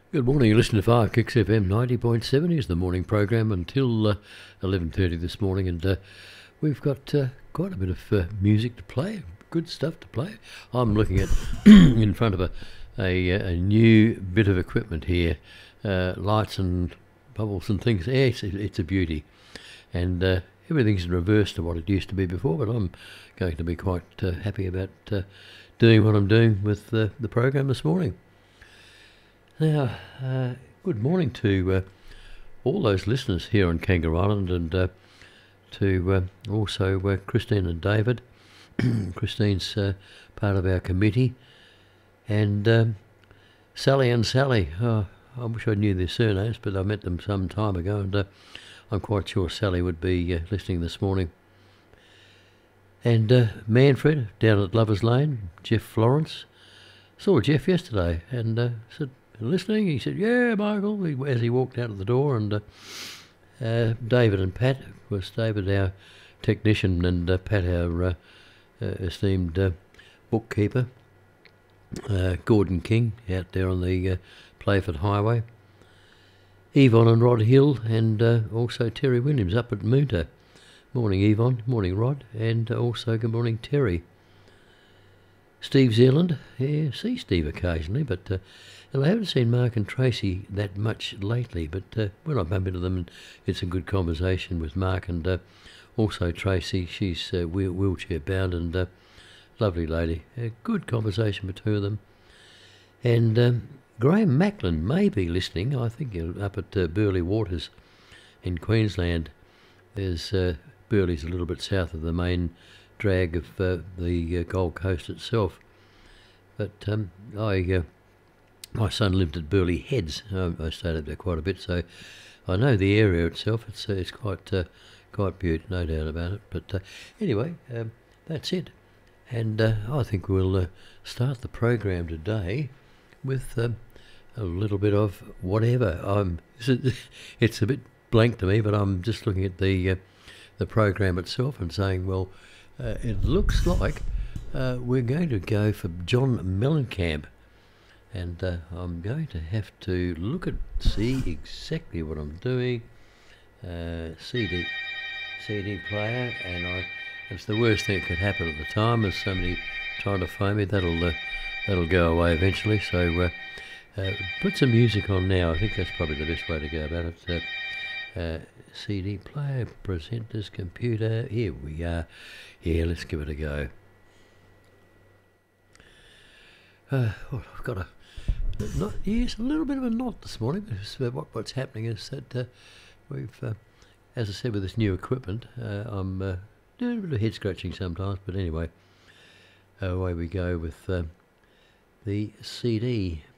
Good morning. You listen to 5 Kicks FM 90.7. Here's the morning program until 11:30 this morning, and we've got quite a bit of music to play, good stuff to play. I'm looking at in front of a new bit of equipment here, lights and bubbles and things. Yeah, it's a beauty, and everything's in reverse to what it used to be before. But I'm going to be quite happy about doing what I'm doing with the program this morning. Now, good morning to all those listeners here on Kangaroo Island, and to also Christine and David. Christine's part of our committee, and Sally and Sally. I wish I knew their surnames, but I met them some time ago, and I'm quite sure Sally would be listening this morning. And Manfred down at Lovers Lane, Jeff Florence. Saw Jeff yesterday and said, listening? He said, yeah, Michael, as he walked out of the door. And David and Pat, was David our technician, and Pat our esteemed bookkeeper. Gordon King out there on the Playford Highway. Yvonne and Rod Hill, and also Terry Williams up at Moonta. Morning, Yvonne. Morning, Rod. And also good morning, Terry. Steve Zealand. Yeah, see Steve occasionally, but and I haven't seen Mark and Tracy that much lately, but when I bump into them, it's a good conversation with Mark, and also Tracy. She's wheelchair bound, and lovely lady. A good conversation between them. And Graham Macklin may be listening. I think up at Burleigh Waters in Queensland. There's Burleigh's a little bit south of the main drag of the Gold Coast itself. But my son lived at Burleigh Heads. I stayed up there quite a bit, so I know the area itself. It's quite beautiful, no doubt about it. But anyway, that's it. And I think we'll start the program today with a little bit of whatever. It's a bit blank to me, but I'm just looking at the program itself and saying, well, it looks like we're going to go for John Mellencamp. And I'm going to have to see exactly what I'm doing. CD player, and it's the worst thing that could happen at the time. There's somebody trying to phone me. That'll go away eventually. So put some music on now. I think that's probably the best way to go about it. CD player, presenters, computer. Here we are. Yeah, let's give it a go. I've got a little bit of a knot this morning. Because what's happening is that we've, as I said, with this new equipment, I'm doing a bit of head scratching sometimes. But anyway, away we go with the CD